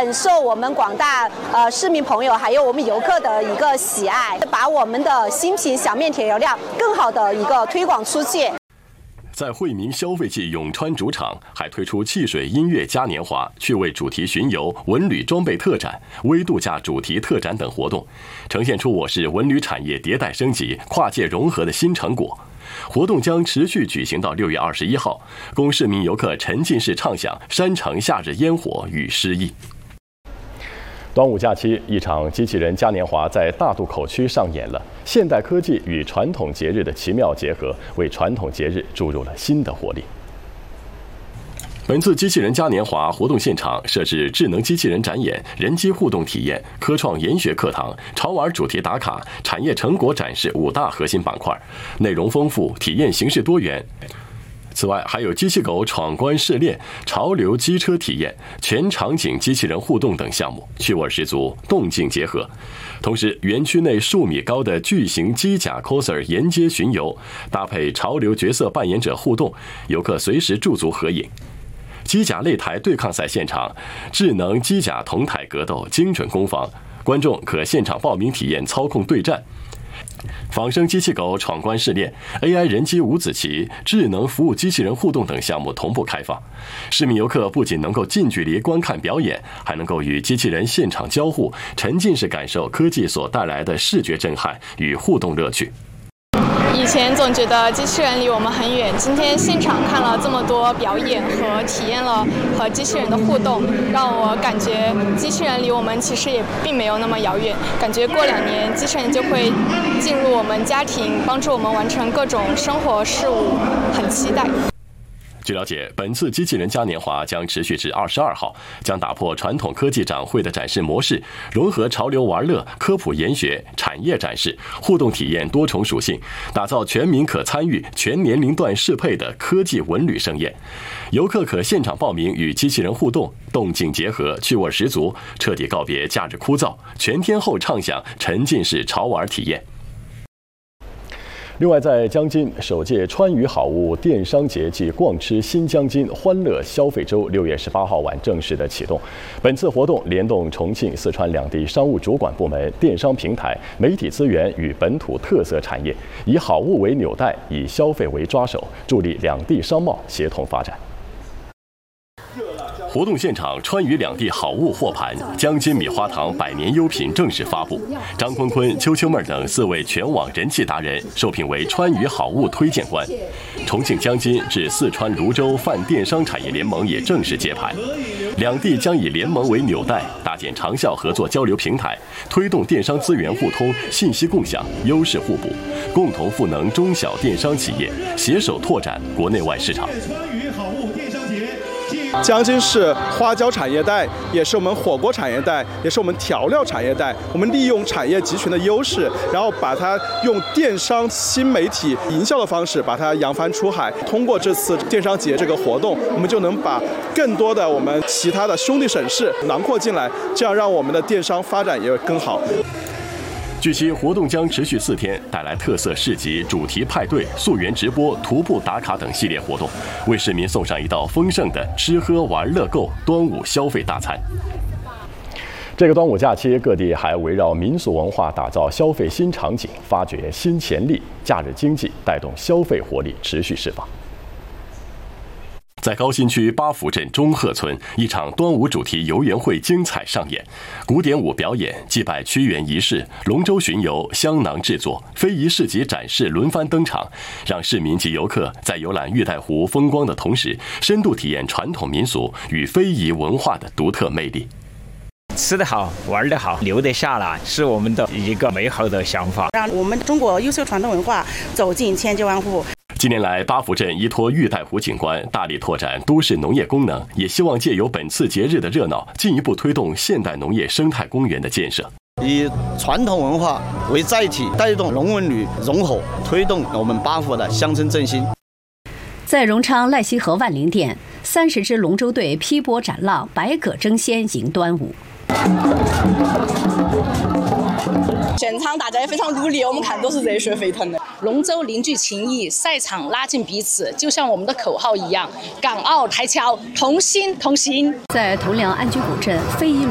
很受我们广大市民朋友还有我们游客的一个喜爱，把我们的新品小面铁油料更好的一个推广出去。 在惠民消费季永川主场还推出汽水音乐嘉年华、趣味主题巡游、文旅装备特展、微度假主题特展等活动，呈现出我市文旅产业迭代升级、跨界融合的新成果。活动将持续举行到6月21号，供市民游客沉浸式畅享山城夏日烟火与诗意。端午假期，一场机器人嘉年华在大渡口区上演了，现代科技与传统节日的奇妙结合，为传统节日注入了新的活力。本次机器人嘉年华活动现场设置智能机器人展演、人机互动体验、科创研学课堂、潮玩主题打卡、产业成果展示5大核心板块，内容丰富，体验形式多元。此外，还有机器狗闯关试炼、潮流机车体验、全场景机器人互动等项目，趣味十足，动静结合。同时，园区内数米高的巨型机甲 coser 沿街巡游，搭配潮流角色扮演者互动，游客随时驻足合影。机甲擂台对抗赛现场，智能机甲同台格斗，精准攻防，观众可现场报名体验操控对战。仿生机器狗闯关试炼、AI 人机五子棋、智能服务机器人互动等项目同步开放。市民游客不仅能够近距离观看表演，还能够与机器人现场交互，沉浸式感受科技所带来的视觉震撼与互动乐趣。 以前总觉得机器人离我们很远，今天现场看了这么多表演和体验了和机器人的互动，让我感觉机器人离我们其实也并没有那么遥远，感觉过2年机器人就会进入我们家庭，帮助我们完成各种生活事务，很期待。 据了解，本次机器人嘉年华将持续至22号，将打破传统科技展会的展示模式，融合潮流玩乐、科普研学、产业展示、互动体验多重属性，打造全民可参与、全年龄段适配的科技文旅盛宴。游客可现场报名与机器人互动，动静结合，趣味十足，彻底告别假日枯燥，全天候畅享沉浸式潮玩体验。另外，在江津，首届川渝好物电商节暨逛吃新江津欢乐消费周6月18号晚正式的启动。本次活动联动重庆、四川两地商务主管部门、电商平台、媒体资源与本土特色产业，以好物为纽带，以消费为抓手，助力两地商贸协同发展。活动现场，川渝两地好物货盘，江津米花糖100年优品正式发布。张坤坤、秋秋妹等4位全网人气达人受聘为川渝好物推荐官。重庆江津至四川泸州泛电商产业联盟也正式揭牌，两地将以联盟为纽带，搭建长效合作交流平台，推动电商资源互通、信息共享、优势互补，共同赋能中小电商企业，携手拓展国内外市场。 江津是花椒产业带，也是我们火锅产业带，也是我们调料产业带。我们利用产业集群的优势，然后把它用电商新媒体营销的方式把它扬帆出海。通过这次电商节这个活动，我们就能把更多的我们其他的兄弟省市囊括进来，这样让我们的电商发展也更好。 据悉，活动将持续4天，带来特色市集、主题派对、溯源直播、徒步打卡等系列活动，为市民送上一道丰盛的吃喝玩乐购端午消费大餐。这个端午假期，各地还围绕民俗文化打造消费新场景，发掘新潜力，假日经济带动消费活力持续释放。在高新区八福镇中鹤村，一场端午主题游园会精彩上演，古典舞表演、祭拜屈原仪式、龙舟巡游、香囊制作、非遗市集展示轮番登场，让市民及游客在游览玉带湖风光的同时，深度体验传统民俗与非遗文化的独特魅力。 吃得好，玩得好，留得下来，是我们的一个美好的想法， 让我们中国优秀传统文化走进千家万户。 近年来，八福镇依托玉带湖景观，大力拓展都市农业功能，也希望借由本次节日的热闹，进一步推动现代农业生态公园的建设。 以传统文化为载体，带动农文旅融合，推动我们八福的乡村振兴。 在荣昌赖溪河万灵殿，30支龙舟队劈波斩浪，百舸争先迎端午。 现场大家也非常努力，我们看都是热血沸腾的。 龙舟凝聚情谊，赛场拉近彼此，就像我们的口号一样，港澳台侨同心同行。 在铜梁安居古镇非遗